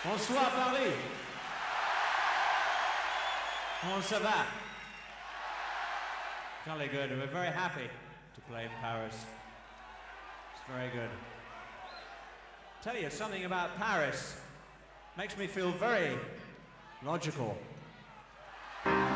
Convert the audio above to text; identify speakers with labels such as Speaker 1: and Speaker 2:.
Speaker 1: Bonsoir Paris. Comment ça va? Jolly good. We're very happy to play in Paris. It's very good. Tell you something about Paris. Makes me feel very logical.